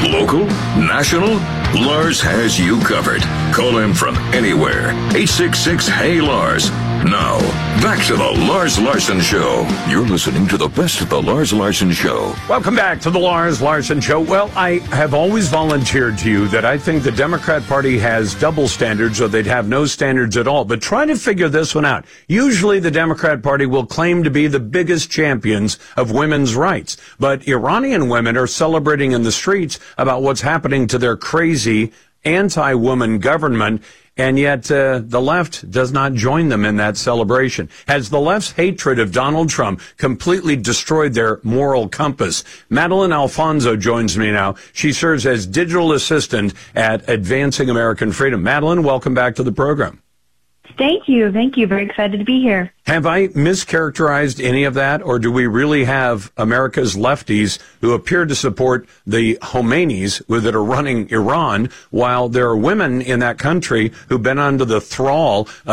Local? National? Lars has you covered. Call him from anywhere. 866-HEY-LARS. Now, back to the Lars Larson Show. You're listening to the best of the Lars Larson Show. Welcome back to the Lars Larson Show. Well, I have always volunteered to you that I think the Democrat Party has double standards, or they'd have no standards at all. But try to figure this one out. Usually the Democrat Party will claim to be the biggest champions of women's rights. But Iranian women are celebrating in the streets about what's happening to their crazy anti-woman government. And yet the left does not join them in that celebration. Has the left's hatred of Donald Trump completely destroyed their moral compass? Madeline Alfonso joins me now. She serves as digital assistant at Advancing American Freedom. Madeline, welcome back to the program. Thank you. Thank you. Very excited to be here. Have I mischaracterized any of that, or do we really have America's lefties who appear to support the Khomeinis that are running Iran, while there are women in that country who've been under the thrall